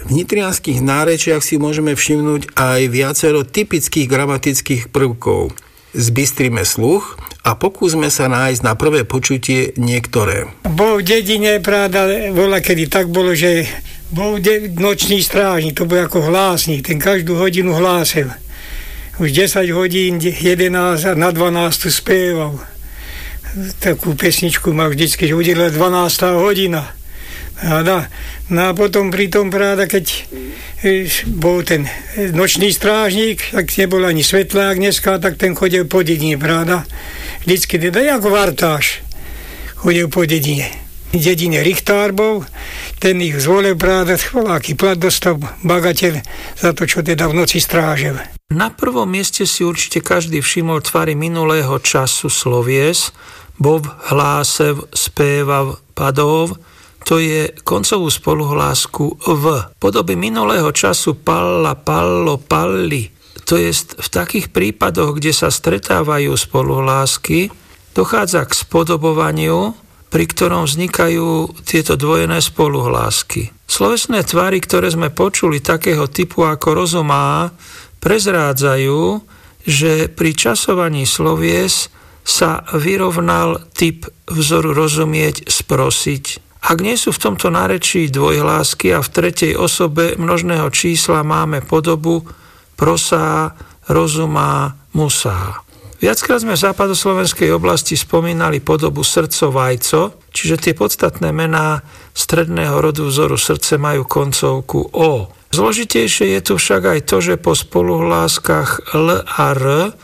V nitrianských nárečiach si môžeme všimnúť aj viacero typických gramatických prvkov. Zbystrime sluch a pokúsme sa nájsť na prvé počutie niektoré. Bol v dedine, pravda, bola kedy tak bolo, že bol nočný strážnik, to bol ako hlásnik, ten každú hodinu hlásil. Už 10 hodín, 11 a na 12 spieval. Takú pesničku ma vždycky udelila 12. hodina. No a potom pri tom, pravda, keď bol ten nočný strážnik, tak nebol ani svetlák dneska, tak ten chodil po dedine, pravda. Vždycky teda ako vartáš chodil po dedine. V dedine Richtár bol, ten ich zvolil, pravda, aký plat dostal bagateľ za to, čo teda v noci strážil. Na prvom mieste si určite každý všimol tvary minulého času slovies, bov, hlásev, spievav, padov. To je koncovú spoluhlásku v. Podoby minulého času palla, pallo, palli. To je v takých prípadoch, kde sa stretávajú spoluhlásky, dochádza k spodobovaniu, pri ktorom vznikajú tieto dvojené spoluhlásky. Slovesné tvary, ktoré sme počuli takého typu ako rozumá, prezrádzajú, že pri časovaní slovies sa vyrovnal typ vzoru rozumieť, sprosiť. Ak nie sú v tomto nárečí dvojhlásky a v tretej osobe množného čísla máme podobu prosá, rozumá, musá. Viackrát sme v západoslovenskej oblasti spomínali podobu srdco-vajco, čiže tie podstatné mená stredného rodu vzoru srdce majú koncovku o. Zložitejšie je tu však aj to, že po spoluhláskach l a r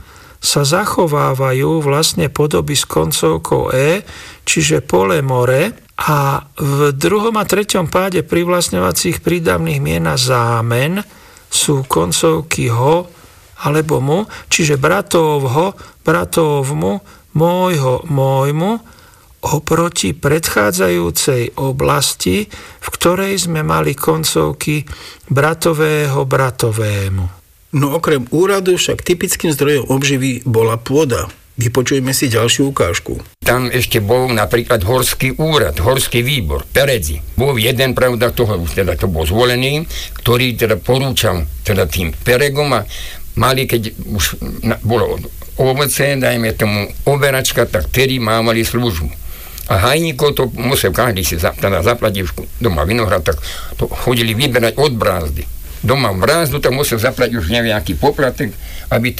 sa zachovávajú vlastne podoby s koncovkou e, čiže pole, more, a v druhom a treťom páde privlastňovacích prídavných mien a zámen sú koncovky ho alebo mu, čiže bratovho, bratovmu, môjho, môjmu, oproti predchádzajúcej oblasti, v ktorej sme mali koncovky bratového, bratovému. No okrem úradu však typickým zdrojom obživy bola pôda. Vypočujeme si ďalšiu ukážku. Tam ešte bol napríklad horský úrad, horský výbor, Peredzi. Bol jeden, pravda, toho už teda to bol zvolený, ktorý teda porúčal teda tým peregom a mali, keď už bolo ovoce, dajme tomu overačka, tak tedy mávali službu. A hajníkov to musel každý si teda zaplatiť doma vinohrad, tak to chodili vyberať od brázdy. Doma v brázdu, tak musel zaplatiť už nejaký poplatek, aby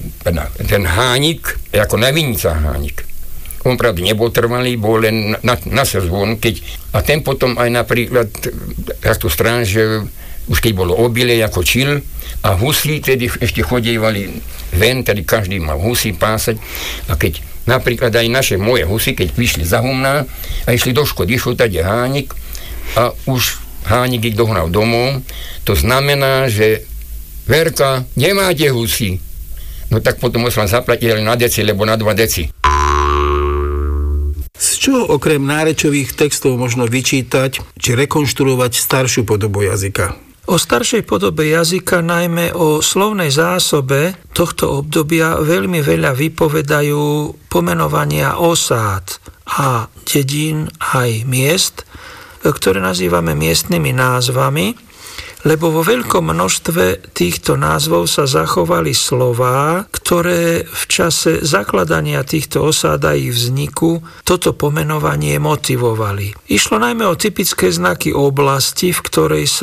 ten hánik, ako na vinica hánik, on pravde nebol trvalý, bol len na sezónu, a ten potom aj napríklad takto strán, že už keď bolo obilie ako čil a husy, tedy ešte chodievali ven, tedy každý mal husy pásať, a keď napríklad aj moje husy, keď vyšli za humná a išli do škody, išlo tady hánik a už hánik ich dohnal domov, to znamená, že Verka, nemáte husy. No tak potom musím zaplatiť na deci, lebo na 2 deci. Z čoho okrem nárečových textov možno vyčítať či rekonštruovať staršiu podobu jazyka? O staršej podobe jazyka, najmä o slovnej zásobe tohto obdobia veľmi veľa vypovedajú pomenovania osád a dedín aj miest, ktoré nazývame miestnymi názvami, lebo vo veľkom množstve týchto názvov sa zachovali slová, ktoré v čase zakladania týchto osád a ich vzniku toto pomenovanie motivovali. Išlo najmä o typické znaky oblasti, v ktorej sa